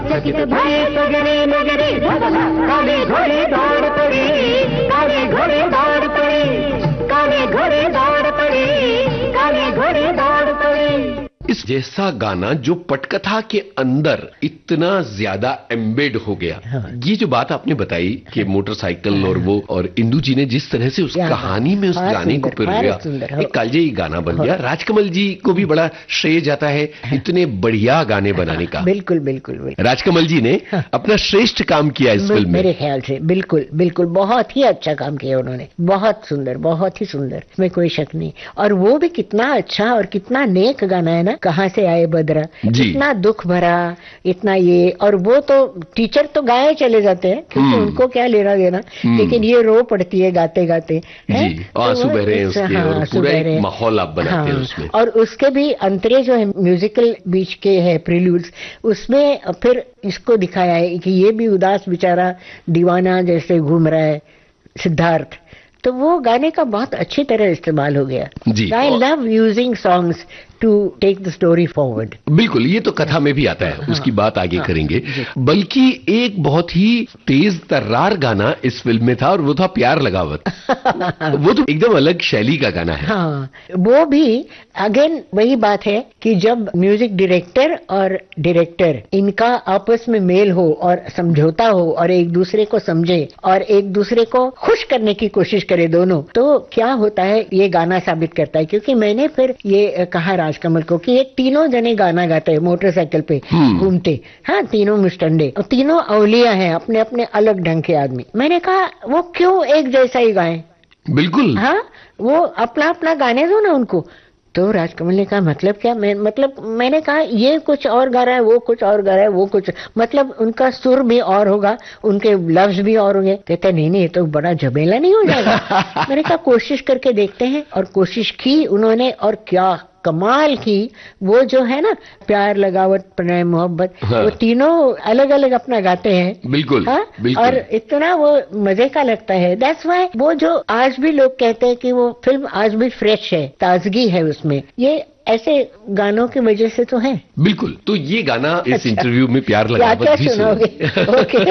चकित भये सगरे नगरे, काले घोड़े दौड़ पड़े, काले घोड़े दौड़ पड़े, काले घोड़े दौड़ पड़े, काले घोड़े दौड़ पड़े। इस जैसा गाना जो पटकथा के अंदर इतना ज्यादा एम्बेड हो गया। हाँ। ये जो बात आपने बताई कि मोटरसाइकिल और वो और इंदू जी ने जिस तरह से उस कहानी में उस गाने को पिरोया, एक कालजयी गाना बन गया। राजकमल जी को भी बड़ा श्रेय जाता है इतने बढ़िया गाने बनाने का। बिल्कुल बिल्कुल बिल्कुल। राजकमल जी ने अपना श्रेष्ठ काम किया इस फिल्म में, मेरे ख्याल से। बिल्कुल बिल्कुल, बहुत ही अच्छा काम किया उन्होंने, बहुत सुंदर, बहुत ही सुंदर, इसमें कोई शक नहीं। और वो भी कितना अच्छा और कितना नेक गाना है ना, कहाँ से आए बदरा, इतना दुख भरा, इतना ये। और वो तो टीचर तो गाए चले जाते हैं क्योंकि उनको क्या लेना देना, लेकिन ये रो पड़ती है गाते गाते, आंसू बह रहे हैं उसके, और पूरा एक माहौल आप बनाते हैं उसमें। और उसके भी अंतरे जो है म्यूजिकल बीच के है प्रील्यूड्स, उसमें फिर इसको दिखाया है कि ये भी उदास बेचारा दीवाना जैसे घूम रहा है सिद्धार्थ। तो वो गाने का बहुत अच्छी तरह इस्तेमाल हो गया। I love using songs to take the story forward. बिल्कुल, ये तो कथा में भी आता है, उसकी बात आगे करेंगे। बल्कि एक बहुत ही तेज तर्रार गाना इस फिल्म में था और वो था प्यार लगावत। वो तो एकदम अलग शैली का गाना है। हाँ, वो भी अगेन वही बात है कि जब म्यूजिक डायरेक्टर और डायरेक्टर इनका आपस में मेल हो और समझौता हो और एक दूसरे को समझे और एक दूसरे को खुश करने की कोशिश करे दोनों, तो क्या होता है ये गाना साबित करता है। क्योंकि मैंने फिर ये कहा राजकमल को कि ये तीनों जने गाना गाते हैं मोटरसाइकिल पे घूमते, हाँ, तीनों मुस्टंडे और तीनों अवलिया हैं, अपने अपने अलग ढंग के आदमी। मैंने कहा वो क्यों एक जैसा ही गाएं? बिल्कुल, हाँ, वो अपना अपना गाने दो ना उनको। तो राजकमल ने कहा मतलब क्या? मैंने कहा ये कुछ और गा रहा है, वो कुछ और गा रहा है, वो कुछ, मतलब उनका सुर भी और होगा, उनके लफ्ज भी और होंगे। कहते नहीं ये तो बड़ा झमेला नहीं हो जाएगा? मैंने कहा कोशिश करके देखते हैं, और कोशिश की उन्होंने, और क्या कमाल की। वो जो है ना प्यार लगावत प्रणय मोहब्बत, वो तीनों अलग अलग अपना गाते हैं। बिल्कुल, बिल्कुल। और इतना वो मजे का लगता है। दैट्स व्हाई वो जो आज भी लोग कहते हैं कि वो फिल्म आज भी फ्रेश है, ताजगी है उसमें, ये ऐसे गानों की वजह से तो है। बिल्कुल। तो ये गाना इस इंटरव्यू में प्यार लगावत भी सुनोगे।